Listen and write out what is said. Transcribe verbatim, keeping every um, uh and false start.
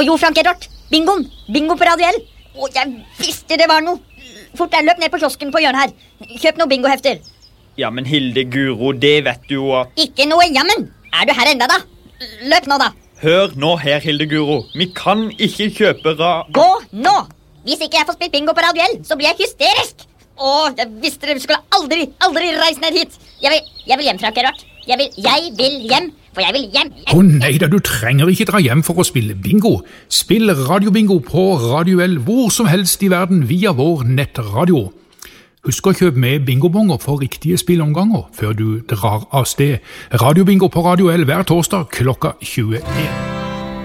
Og jo, Frank Edvard, bingoen, bingo på Radio L. Å, jeg visste det var noe. Fort der, løp ned på kiosken på hjørnet her. Kjøp noen bingohefter. Ja, men Hilde Guro, det vet du jo at... Ikke noe jammen. Er du her enda da? Løp nå da. Hør nå her, Hilde Guro. Vi kan ikke kjøpe ra... Gå nå! Hvis ikke jeg får spilt bingo på Radio L, så blir jeg hysterisk. Åh, jeg visste dere skulle aldri, aldri reise ned hit. Jeg vil, jeg vil hjem, Frank Edvard. Jeg vil, jeg vil hjem, for jeg vil hjem. Å oh, nei da, du trenger ikke dra hjem for å spille bingo. Spill radiobingo på Radio L hvor som helst i verden via vår nettradio. Husk å kjøpe med bingobonger for riktige spillomganger før du drar av sted. Radiobingo på Radio L hver torsdag klokka tjueen.